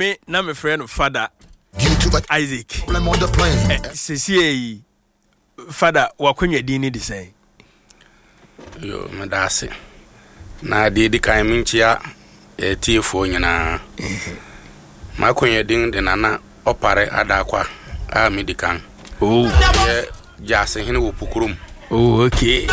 me na me friend Father Isaac. Sisi Father wakonye dini di say. Yo madase. Na di kan minchia tiefo nyina. Makonye din de nana opare adakwa a medikan. Oh. Jase hene wo pukurum. Oh, okay.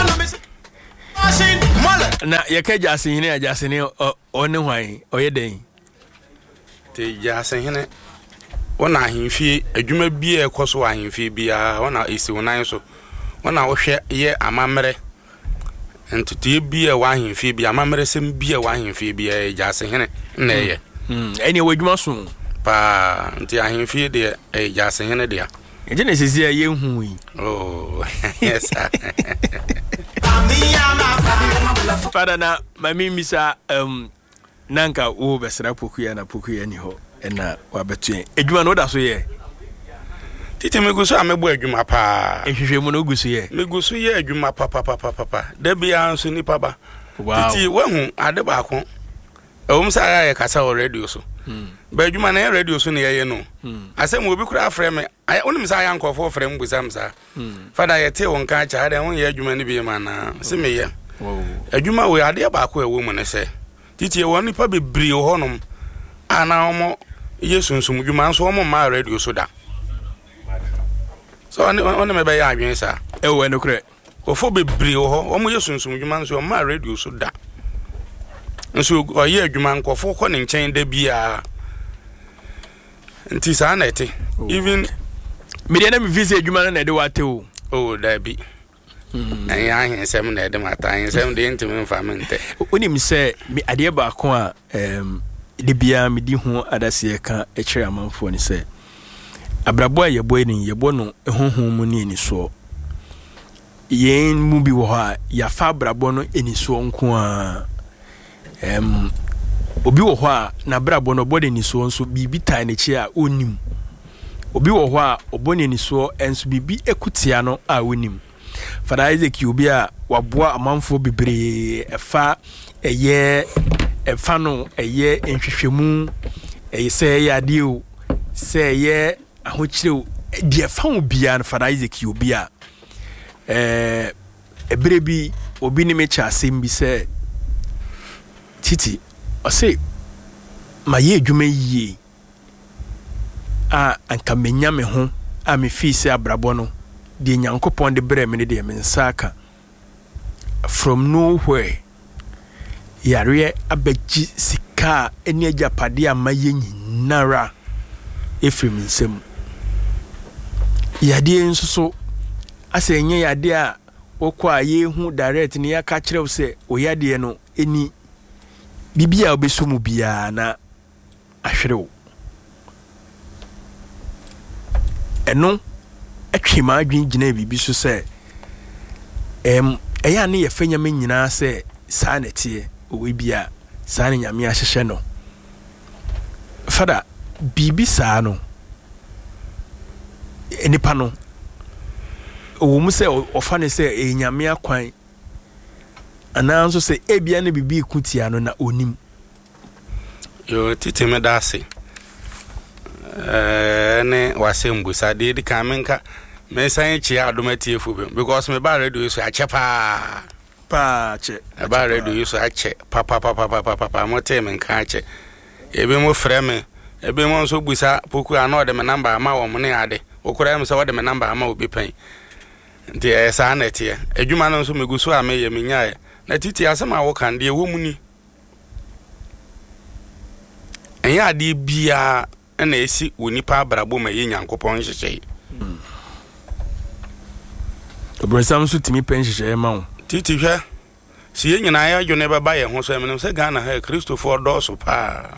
Na yake jase hene ajase ne one hwan oyeden. Te jase hene wona ahemfie adwuma bi e koso ahemfie bia wona esi wonan so wona wo hwe ye amamere ntutie bi e wa ahemfie bia amamere sem bi e wa ahemfie bia jase hene na ye eni wadwuma so pa nti ahemfie de jase hene de eje na sisi ye hu yi oh yes Father na mami misa nanka wo besra pokuya na pokuya ni ho ena wabetue adwuma no da so ye titi meguso amebo adwuma pa ehwehwe mu no guso ye meguso ye adwuma papa da bia nso ni papa titi wahu ade ba ko ewumsa ya kasa o radio so ba adwuma na radio so ne ye no asem obi kura afre me onim sa ya nkofo frem busam sa fada ye te won ka cha da won ye adwuma ni bi ma na se me ye adwuma we ade ba ko ewo mu ne se titi e woni pa bebri ho honom ana omo yesunsum dwuma nso omo ma radio so da so on me be ya adwen sa ewo enokre ofo bebri ho omo yesunsum dwuma nso ma radio so da nso oye adwuma nkofo ko ne nchen da bia nti sa na ete even me na me visa adwuma na de wate o oh da bi I ain't seven at the matter, 7 days into me family. When him say, me idea ba ko a de bia me di ho adase ka e kire amanfo ni say abrabo ye boy ni ye bo no ehonhon mu ni so yen mu bi wo ha ya fa abrabo no eni so nko a obi wo ho a na abrabo no body ni so nso bibi tai ne chi a onim obi wo ho a oboni ni so enso bibi ekutia no a onim Father Isaac obi a waboa amanfo bebre efa eye efa no eye enhwehwemu eye se ye ade o se ye ahokyire o de efa obia no Father Isaac obi a ebre bi obi ni mecha asem bi se titi o se ma ye adwuma yie a anka menya me ho a me fi se abrabo no de nyankopon de bre me ne de me nsaka from nowhere yare abaji sika eni ajapade amaye nyinara efrim nsem yade nsoso ase enye yade a okwa ye hu direct ne ya ka kirew se oyade no eni bibia obesumu bia na ahwerew eno atwema adwin gina bibi so se eya ne ye fanya me nyina se saa netie owe bia saa ne nyame ahyehye no Father bibi saa no enipa no owo mu se ofa ne se nyame akwan ana nso se ebia ne bibi ikutia no na onim yo titi me dase ne wasembu sa de kamenka me san chi adomati efu because me ba radio so achepa pa che ba radio so ache papa mote men ka ache ebe mo freme ebe mo so busa poku ana de me number ama wo mo ne ade okura me se wo de me number ama obi pen nti esa na tie adwuma no so meguso a me ye menyae na titi asema wo kan de wo muni enya ade bia na esi wonipa abrabo ma ye nyankopon hyehye Obrensam so timi pen hyehye ma wo titi hwe si ye nyina ya dwone baba ye ho so emene se Ghana ha Christopher Doso pa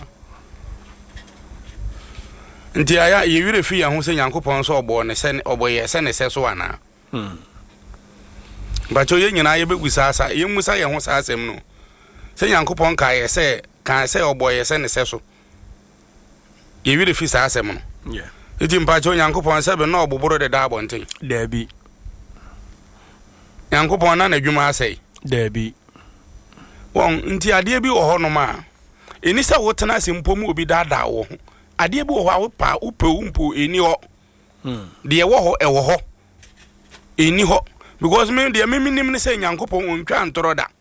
nti aya ye wire fi ya ho se nyankopon so obo ne se obo ye se ne se so ana bacho ye nyina ye begusa asa ye musa ye ho sa asem no se nyankopon ka ye se obo ye se ne se so ye wire fi sa asem no yeah iti mpacho nyankopon se be no oboboro de da abonten dabi nyankopon na adwuma asai dabi won nti ade bi wo ho no ma eni se wotena asempo mu obi dada wo adeɛ bi wɔ hɔ a wopa wopɛ eni hɔ deɛ wɔ hɔ ɛwɔ hɔ eni hɔ because me deɛ nim ne sɛ Nyankopɔn ontwa ntoro da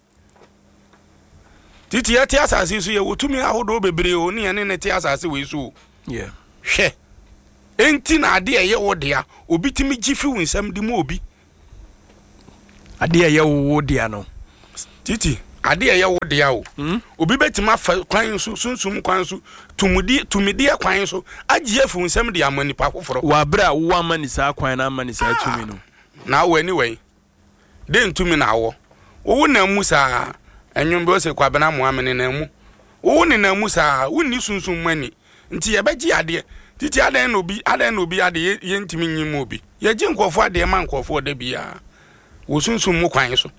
titi ya te asase so ye wotumi ahodo bebree o ne ne te asase we so yeah hwɛ enti na ade ɛyɛ wo dea obi timi gifi wo nsam di mu obi ade ɛyɛ wo dea no titi ade ɛyɛ wo dea o obi betima fa kwan so sunsum kwan so tumidi kwan so agye afu nsam de amani pa foforo wa bra wo amani saa kwan na amani saa tumi no na wo anyway de ntumi na wo wo na mu saa enwom be o se kwabena mo amene na mu wo ne na mu saa wo ni sunsum mani nti ye beji ade titi adan no obi ade ye ntimi nyim obi ye gi nkofo ade ma nkofo da bia wo sunsum mu kwan so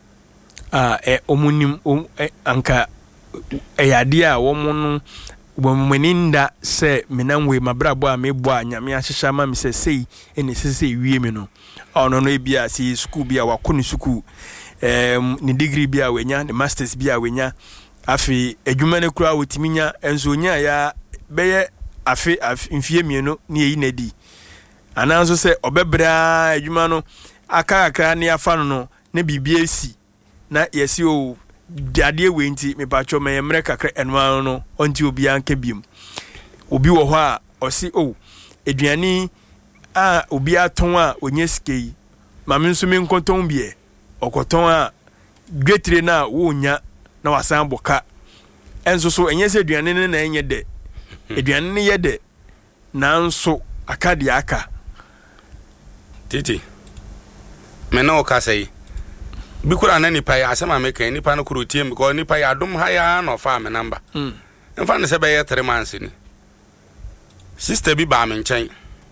omunim anka eyade a wo mu no bomuninda se menanwe mabrabo a mebo a nyame ahyehya ma me se sei ene se wie me no ono no bia si school bia wakoni school ni degree bia wenya ni masters bia wenya afi adwuma ne kura wotiminya enso nya ya beye afi mfie mienu ni eyi na di ananso se obebra adwuma no aka ne afa no ne bibia esi na yesi o dade we nti me pacho me yemre kakra enwa no onti obi anka biem obi wo ho a osi eduani a obi aton a onye skei mame nso me nkonton bie okoton a gretire na wo nya na wasan boka enso so enye se eduane ne na enye de eduane ne ye de nanso akade aka titi me na o ka sei bikura na nipa ya asema meka nipa no kuro tie because nipa ya dom ha ya no fa me number mfa ne se be ye 3 months ni sister bi ba me nchen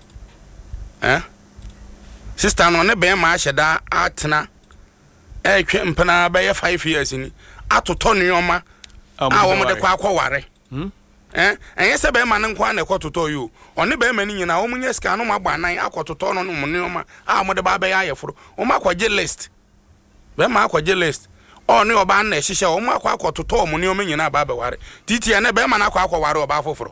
sister no ne be ma hyeda atena twe mpana be ye 5 years ni atoto nneoma a wo mo de kwa akwaware enye se be ma ne nkwa na ekototo yo one be ma ni nyina wo munye ska no magba nan akototo no mo nneoma a mo de ba be ya yeforo wo makwaje list be ma akwaje list ne oba na ehihye wo makwa akototo mo nneoma nyina ba be ware titi ne be ma na akwa akwaware oba foforo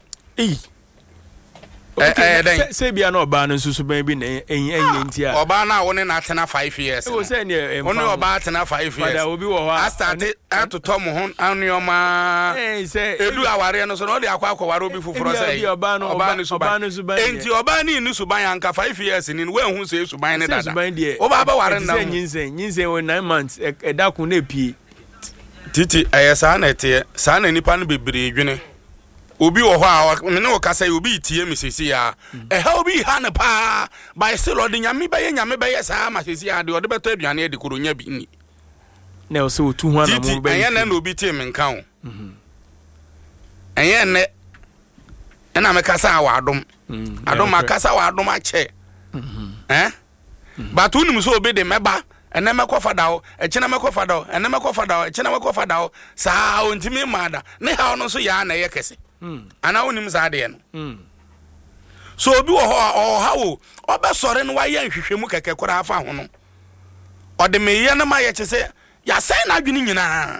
say bia no oba no susu ban bi na enye ntia oba na wo ne na atena 5 years o say ne oni oba atena 5 years fada obi wo ha start atoto mo ho anuoma say edu aware no so no de akwa akwaware obi foforo say oba no suban enti oba ni ni suban anka 5 years ni we hu say suban ne dada oba ba ware na nyinsen wo 9 months edakun na pie titi ayesa na ete sa na nipa no bebre dwene obi wo ho a me ne wo kasa obi tie mesisi ya ha obi ha ne pa by still odi nyame beye saa masisi ya de odi beto aduane e de koronya bi ni na o se otu ho na mo beye enya na obi tie me nka ho enya ne ena me kasa wa adom akasa wa adom ache but unim so obi de meba ene mekofada o echena mekofada o ene mekofada o echena mekofada o saa ontimi mada ne ha no so ya na ye kese ana wonim za de no so obi wo ho ha wo obesore no waye nhwehwemu keke kora afa ho no ode me ye na ma ye chese ya sai na adwene nyina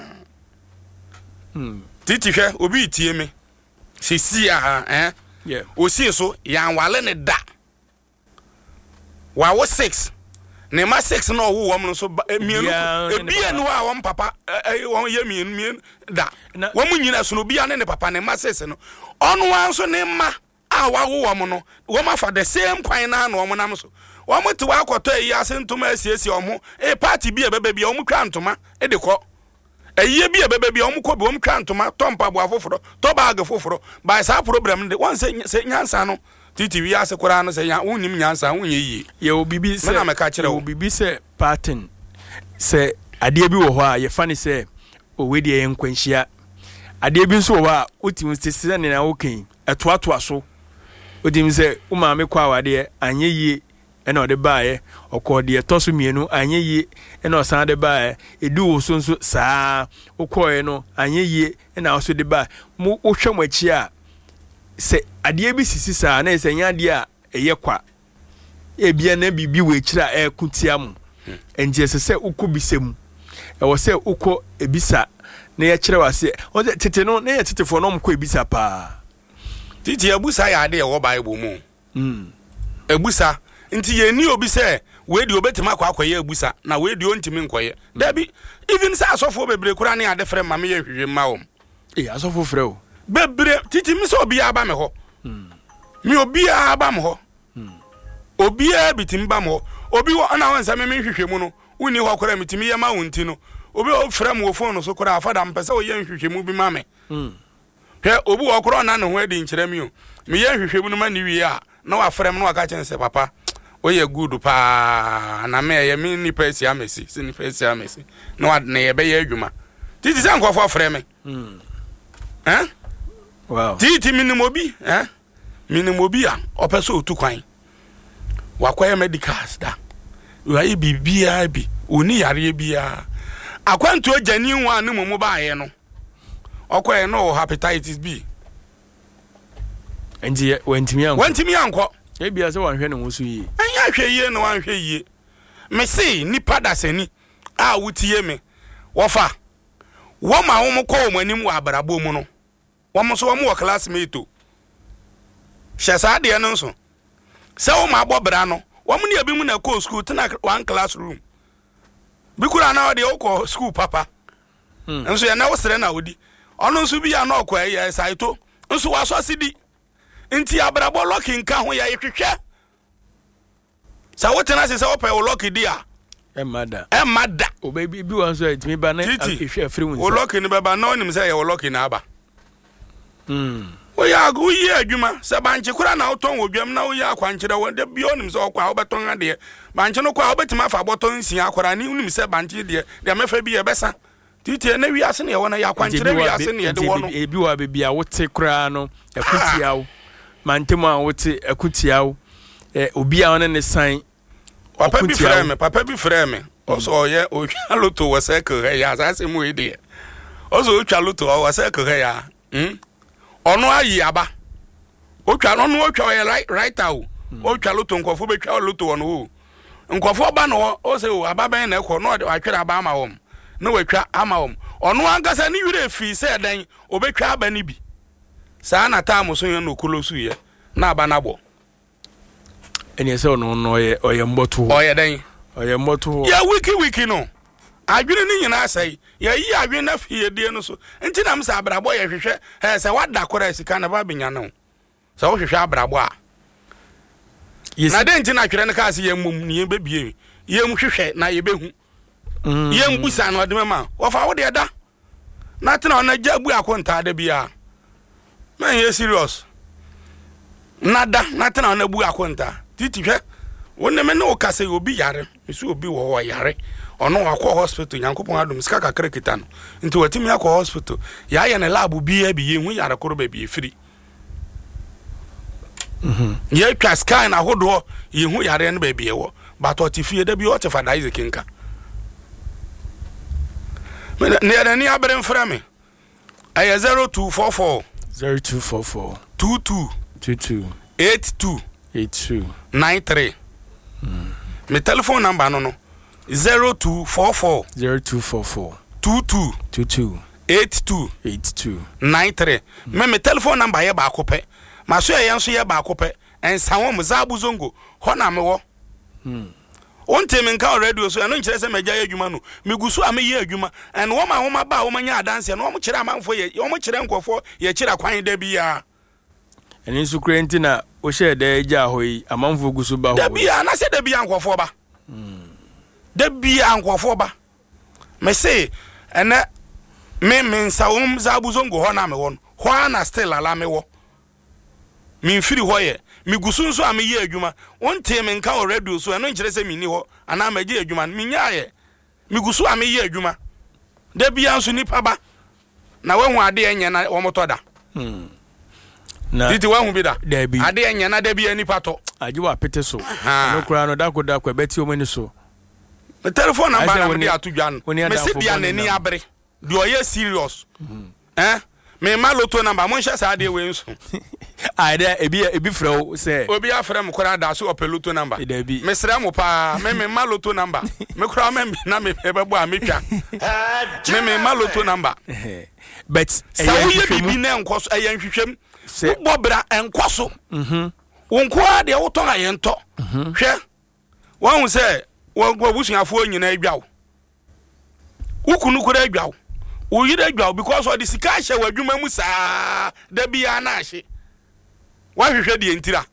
titi hwe obi tie me sisi a osi so ya wale ne da wa wo 6 ne ma 6 no wo wom no so mienu ebi enu a won papa won ye mienu da won nyina so no bia ne papa ne ma 6 no onu wan so ne ma a wa wo wom no won ma fa the same kwan na no wom nam so won ti wa akoto eyi asentuma asiesi won party bia bebe bia won twa ntoma e de ko eyi bia bebe bia won ko bi won twa ntoma tompa bo afoforo to bag foforo by sa problem de won se nyansa no titi wi ase kora no se ya unim nyansa unye yi ye obibi se na meka kire obibi se pattern se ade bi wo ho a ye fa ni se owedi ye nkwanhia ade bi nso wo a otim se ne na wokan etoatoa so odim se wo maame kwa wade anye yi ena ode baaye okode etoso mienu anye yi ena osan de baaye edu wo so nso saa okoye no anye yi ena oso de baaye mo ohwem achi a se ade bi sisi saa na se nya ade a eye kwa ebia na bibi we kira kutia mu enje se ukobisem e wo se uko ebisa na ye kire wase o tete no na ye tetefo no mko ebisa pa titi ebusa ya ade e wo Bible mu ebusa nti ye ni obi se we di obetima akwaye ebusa na we di ontimi nkoye dabi even say asofo bebre kura ne ade frem ma me ye hwehwe ma wo asofo frɛ o bebre titi mi se obi aba me ho mi obi aba me ho obi a bitim ba me ho obi wo na won sa me hwehwe mu no uni ho kora mitimi ye ma wo nti no obi o frem wo phone so kora afada mpese wo ye hwehwe mu bi ma me hwe obi wo kora na ne ho adi nkyerɛ mi o me ye hwehwe mu no ma ni wi a na wa frem no aka kyense papa oye good pa na me ye mi ni pesi amesi si ni pesi amesi na wa na ye be ye adwuma titi se nkofo frɛ me wow titi minimobi minimobi a opeso otu kwan wakwaya medicals da wai bibia bi oni yare bia akwantu agani nwa ne momo baaye no okoye no hepatitis B enji wantimi anko ebia se wanhwe ne wosu yi anya hwe yi no wanhwe yi me sei nipa dasani a wutie me wofa wo ma wo mo ko mo anim wa abrabo mu no wo mo so wo mo classmate o hye sa de no so se wo ma abobra no wo mo ne abi mu na ko school tena one classroom bi kura na wo de wo ko school papa enso ya na wo sere na wodi ono nso bi ya na okwa ya saito nso wa so asidi nti abrabo lock nka ho ya yehwehwe sa wo tena se wo pe wo lock di a emada o baby bi wan so etimi ba na ahwehwe afiri mu wo lock ni baba na onim se ya wo lock na aba o ya go yi adwuma se banche kura na oton wodwam na o ya akwankyere wo de bi onim se okwa wo beton ade banche no kwa wo betima fa boton nsia akora ni onim se banche de mefa bi ye besa titi na wi ase ne wo na ya akwankyere wi ase ne de wo no ebi wa bebi a wote kura no akutia wo mantemu a wote akutia wo obi a wona ne san papa bi frɛ me oso ye o twa loto wo se ko ya asase mu ide oso o twa loto wo se ko ya ono ayi aba o twa no o twa ye right out o twa loto nkofo be twa loto wo no o nkofo ba no o se o aba ben na ekɔ no atwere aba ama wo na watwa ama wo ono angasa ni wire fi se dan obetwa aba ni bi saa na taamo so ye no kolosu ye na aba na bo eni se ono no oye mboto oye dan oye mboto ya wiki no adwene ni nyina asai ya yi adwene na fie die no so enti na msa abrabo ye hwehwe se wada kora sika na ba benya no se wo hwehwe abrabo a na de enti na twere ne ka se ye mum ni ye bebie ye hwehwe na ye behu ye mbusa no de mema wo fa wo de da na tena ona jabu akonta da bia man ye serious nada na tena ona bu akonta titi hwe wonne me no kase obi yare misu obi wo yare ono akọ hospital nyankopon adom sika kakra kita no nti watimi akọ hospital ya ye ne lab bi ye hu yare koro ba bi efiri ye twa sky na hodo ye hu yare ne ba bi ye wo but otifie da bi o tefa dai zekinka ne ya ni abere mfra me ay 0244 22 82 93 my telephone number no 0244 22 82 93 me telephone number ye ba akopɛ maso ye nso ye ba akopɛ ensa wo mzabu zongo ho na me wo onte me nka radio so eno nkyerɛ sɛ magya ye adwuma no migusu ame ye adwuma en wo ma homa ba wo manya adanse no wo kyerɛ amanfo ye wo kyerɛ nkɔfo ye kyerɛ kwan da bia eni nso kurenti na wo hye da agya hɔ yi amanfo gusu ba hɔ da bia na sɛ da bia nkɔfo ba da bia nkɔfo ba me se ene me nsa wo mzabu zongo ho na me wo ho na still ala me wo me mfiri ho ye migusu nso ame ye adwuma onte me nka o radio so eno nkyerɛ sɛ minni ho ana magye adwuma minya ye migusu ame ye adwuma da bia nso nipa ba na wahu ade enya na wo moto da na titi wahu bi da ade enya na da bia nipa to agye wa pete so no kura no dako beti o mani so the telephone number na me atu dwan me se bia na ni abre de o ye serious me maloto number mo nhye sa ade we nso aida ebi frɛ se obi afrɛ m kora da so opeloto number me srɛ mo pa me maloto number me kora me na me bebo a metwa me maloto number but sa wo ye bibi na nkoso ayen hwehwem bobra enko so wonko a de woton ayento hwe won se wobusuafo nyina adwawo wukunu kura adwawo uyire adwawo because of the sika hye wadwuma mu saa da bia na hye wahwehwe de entira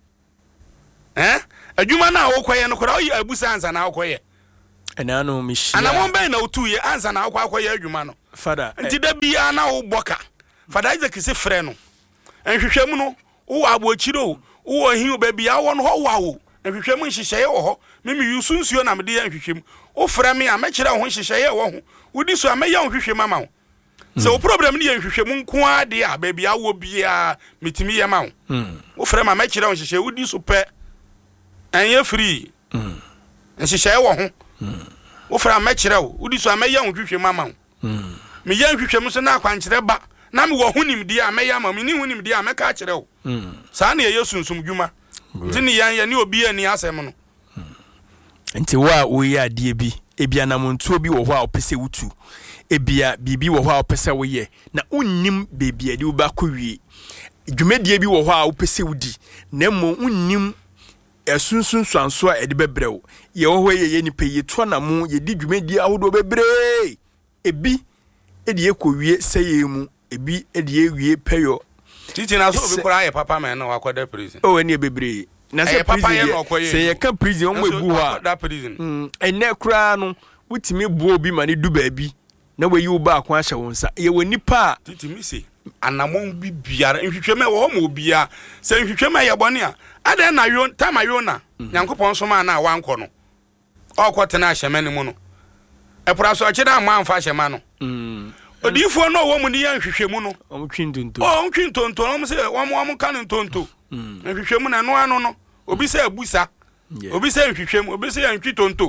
adwuma na wokoye no kura oyi abusa ansa na wokoye ena no mihia ana mo ben na otuye ansa na wokoye adwuma no fada nti da bia na wo boka fada Isaac se frɛ no enhwehwɛ mu no wo abochiro wo hin ba bia wo no ho wawo enhwehwɛ mu nhyehyɛ wo ho mimi yusunsuo na mede enhwehwɛ mu wo frɛ me a mɛkyerɛ wo nhyehyɛ wo ho wodi so amɛyɛ wo hwehwɛ mama wo sɛ wo problem ne enhwehwɛ mu nko ade a ba bia wo bia mitimi yɛ ma wo wo frɛ ma mɛkyerɛ wo nhyehyɛ wodi so pɛ ɛnyɛ free nhyehyɛ wo ho wo frɛ mɛkyerɛ wo wodi so amɛyɛ wo hwehwɛ mama wo me yɛ nhwehwɛ mu so na akwankyerɛ ba na me wo hunimdi a mɛyɛ ma me ni hunimdi a mɛka kyerɛ wo saa na yɛ sunsum dwuma nti ne yan ne obi ani asɛm no nti wo a wo yɛ ade bi ebia na montuo bi wo ho a opese wutu ebia bibi wo ho a opese wo yɛ na unnim bebi ade wo ba kɔwie dwumadie bi wo ho a opese wudi na mo unnim esunsun swanso a ede bebrew ye wo ho ye nipa ye to na mo ye di dwumadie ahodo bebre ebi ede ekɔwie sɛye mu ebi ede ewie peyo titi na so obi kora ye papa man na wakoda prison o eni bebre na se papa ye no okoye se ye ka prison o ebu ha da prison enne kura no wutimi bu obi ma ne du baabi na we yi wo ba akwa hye wonsa ye wonipa titi mi se anamon bi biara nhwehwem e wo mo bia se nhwehwem ye bone a ade na yo tama yo na nyankopon so ma na wanko no okotena ahyemane mu no epura so akida ma amfa ahyema no odifo no wo mu ni ya nhwehwemu no omtwintonto no se wo kan ntonto nhwehwemu na no ano no obi se abusa obi se nhwehwemu obi se ntwitonto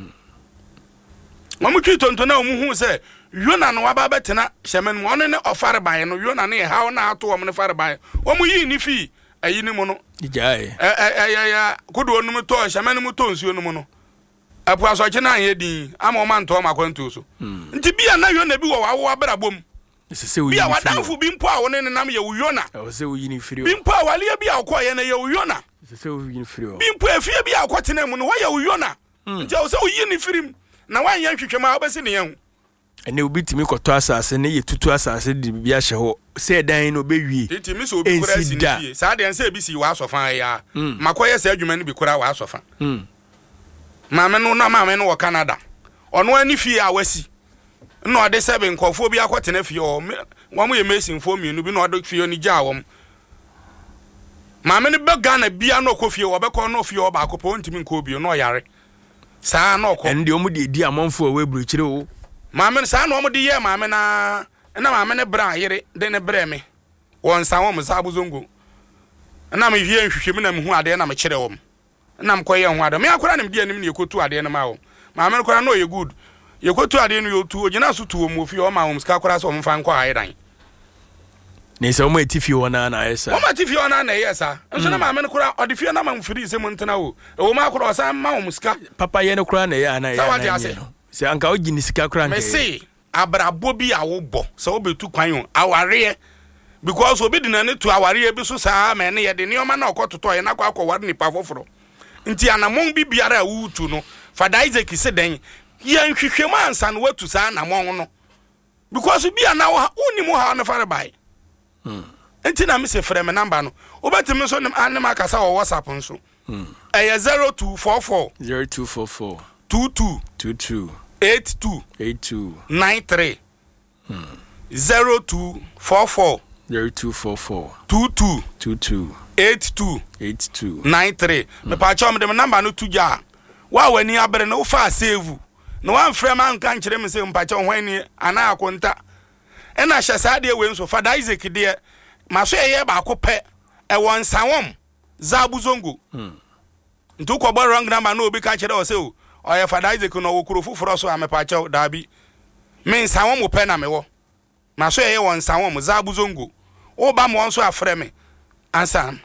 mo twitonto na omu hu se Yona no waba betena hyemen mo ne ofare ban no Yona ne hawo na ato wo ne fare ban wo mu yi ni fi ayi ni mu no ijae ya kodo onum to hyemen mu to nsuo no mu no apu aso kye na ye din ama o man to makwantu so nti bia na Yona bi wo wawo abrabom sese wo yi bia wadanfo bi mpo a wo ne nam ye wo Yona sese wo yi ni firi bi mpo a wale bia akoye na ye wo Yona sese wo yi ni firi bi mpo afie bia akotena mu no wo ye wo Yona nti o se wo yi ni firim na wan yan hwehwema obesi ne yan ene obi timi kɔtɔ asase ne ye tutu asase de bibia hye ho se dan no bewie timi so obi kura si ne fie saa de nse bi si wa asofan ya makoye sa adwuma ne bi kura wa asofan maame no na maame no wɔ Canada ɔno ani fie a wasi na ɔde sebe nkɔfo bi akɔtena fie wɔn ye mesin fo mienu bi na ɔde fie ni gya wɔm maame ne be Ghana bia na ɔkɔ fie wɔbɛkɔ na fie ɔba akɔpɔ ntimi nkɔ bi na ɔyare saa na ɔkɔ ɛnde ɔmo de di amanfo a webru kyire wo maame saa na ɔmo de yɛ maame na maame ne bra yere de ne brɛ me wɔn san wɔn sa abuzongo na me hwie nhwehwem na me hu ade na me kyerɛ wɔm na me kɔyɛ ho ade me akora na me di anim ne ekotu ade na ma wɔm maame kora na ɔyɛ good yekotu ade no yotu ogina so tu wɔm ofi ɔma wɔm ska kora so ɔmo fa nkɔ ayedan ne sɛ ɔmo ati fie wɔ na ayesa ɔmo ati fie wɔ na ayesa nso na maame kora ɔde fie na ma mfiri sɛ mo ntena wo ɛwɔ ma kora ɔsan ma wɔm ska papa yɛ no kora na yɛ ana yɛ no se anka ogi ni sika kra me say abrabo bi a wo bɔ se wo betu kwan yo aware because obi di na ne tu aware bi so saa me ne ye de neoma na okototo ye na kwa akɔware nipa foforo nti anamon bi biara a wutu no Fada Isaac se den ye nhwehwem ansa no watu saa anamon no because bi ana wo uni mu ha no fare bai nti na me se frɛ me number no obetimi so ne ma kasa wo WhatsApp nso 0244 22 82 93 0244 22 82 93 me pa cha me de number no tuja wa wani abere no fa save no wan frɛ ma nka nkyere me se mpa cha hwan ni ana akonta ena hye saa de we nso Fada Isaac de maso ye ba akopɛ e won sanwom zabuzongo ntu ko wrong number no obi ka kyerɛ o se o oya Fada Isaac no wo kuro fufuro so amepa cha dabi me sanwom mo pɛ na me wo maso ye won sanwom zabuzongo o ba mo nso afrɛ me ansan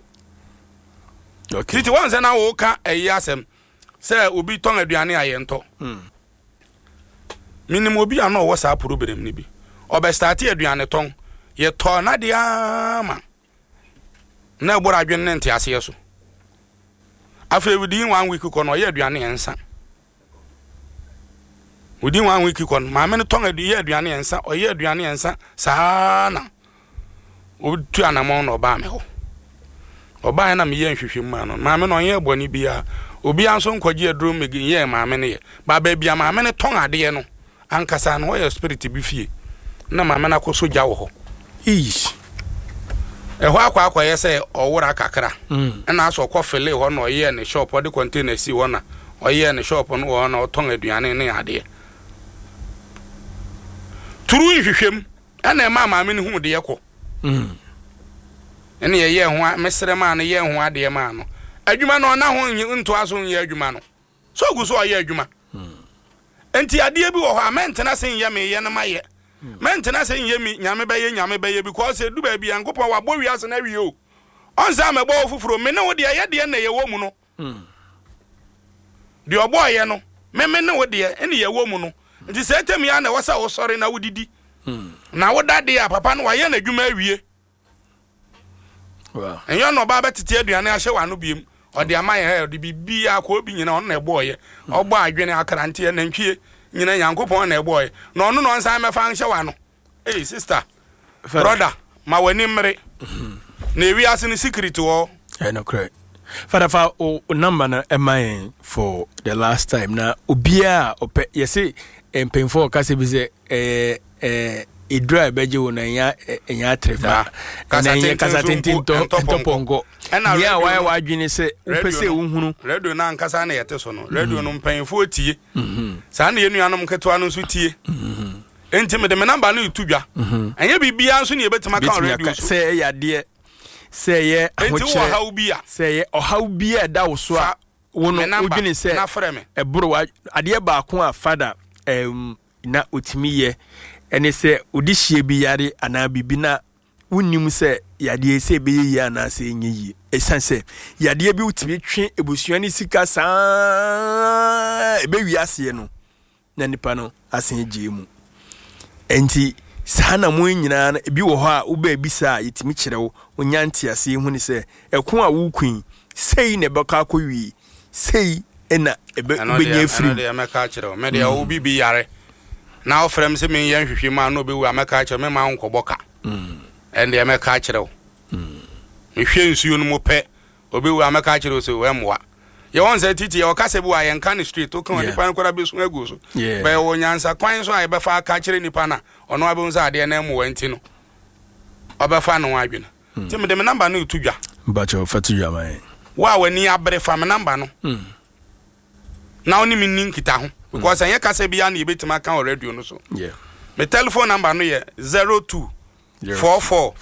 okay ti won se na wo ka asem se obi ton aduane ayento minimum obi ano wo sa problem ni bi obe start aduane ton ye to na de ama na ebora adwen ne nte ase so afa within 1 week ko no ye aduane ensa within 1 week ko ma me no ton ye aduane ensa o ye aduane ensa saa na o tu anamon no ba me ho oba na me ye nhwehwem ma no ma me no ye boni bia obi anso nkwaji aduro megi ye ma me ne ye ba ba bia ma me ne ton ade no ankasa no ye spirit bi fie na ma me na ko soja wo ho ish ehwa akwa yese owura kakra na aso kofele ho no ye ne shop de container si ho na oye ne shop no ho na oton aduane ne ade turu nhwehwem na ma me ne hu de ye ko ene ye ho mesere ma no ye ho ade ma no adwuma no na ho nto aso ye adwuma no so guso oye adwuma enti ade bi wo ho amentena sen ye me ye na maye mentena sen ye mi nyame beye because edu ba bi ankopon wa bo wiase na wie o onza me bo fufuro me ne wo de ye de na ye wo mu no de obo ye no me ne wo de ene ye wo mu no nti se tem ya na wasa wo sori na wodidi na wo dade ya papa no wa ye na adwuma awie wow enyo no ba betete aduane ahye wa no biem ode amaye ha ode bibi akọ obi nyina on na ebo ye ogbo adwene akarante na ntwie nyina yankopon na ebo ye na ono no nsan mefa nhye wa no hey sister brother ma wani mre na ewi ase ni secret wo no correct father o number na emain for the last time na obia ope yesi empemfo kase bi se idra beje wo na nya trefa na nya kasa tintinto pongo ya wa adwene se upese unhunu radio na nkasa na yete so no radio no mpemfo tie sa na yenuanom keto anu so tie enti me de me number no itudwa anya bibia nso ne yebetima kan radio so se yade se ye ahoche se ye ohawbia da wo so a wo no odwene se ebro ade ba ko a father na otimi ye ene se odihie bi yare ana bibi na unnim se yade se be yi ana se nyi esanse yade bi utimi twe ebusuani sika saa ebe wiase no na nipa no asen giemu enti sana mo nyina na ebi wo ho a wo ba bisa yetimi kirewo onyanti ase hu ni se eko a wo kun sei ne beka akowi sei ena ebenya free na meka kirewo me de wo bibi yare na ofrem se men yan hwehwe ma no be wo ameka kirewo me ma nkoboka ende ameka kirewo hwe nsuo no mo pe obi wo ameka kirewo se we mwa ye won say titi ye o kase bi wa ye nka ni street o kan nipa nkora be so agu so be wo nyansa kwan so a ye be fa aka kire nipa na ono abun sa ade na mu wanti no obefa no adwena ti me de me number no itudwa bacho fatudwa man wa wani abre fa me number no na oni mi ninkita ho because anya kase bi ya na ye betima kan radio no so me telephone number no ye 02 44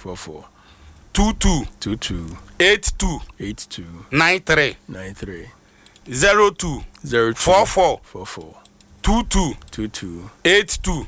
22 82 93 02 44 22 82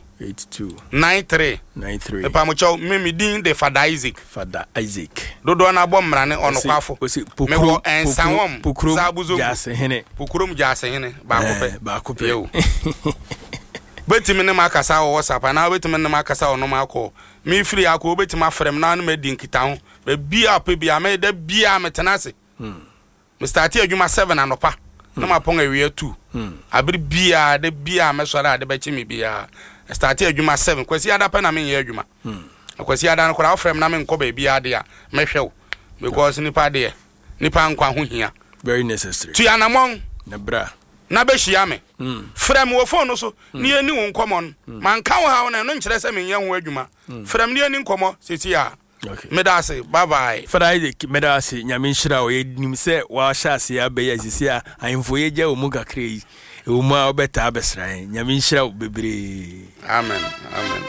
93 epa mo chaw me din de Father Isaac dodo na bom mrane ono kwafo me wo ensanwom sabuzo pokrom jase hene ba ko pe betimi ne makasa wo WhatsApp na betimi ne makasa ono mako mi free akọ betimi afrem na no medi nkita ho be bia pe bia me da bia metenase me start adwuma 7 anopa na mapon awie 2 abiri bia da bia me sore ade be chimi bia start adwuma 7 kwasi ada pa na me ye adwuma kwasi ada no kora afrem na me nko ba bia ade a me hwew because nipa de nipa nkwa ho hia very necessary tu anamon na bra na be hia me frem wo phone so ni ani wo nkomo man ka wo ha na no nkire se me ye ho adwuma frem ni ani nkomo sisi a okay medase bye bye Father Isaac medase nyame nhira o ye nim se wa hya ase ya be ya sisi a ahemfo ye gya o mu kakra yi o mu a obeta abesran nyame nhira o bebre amen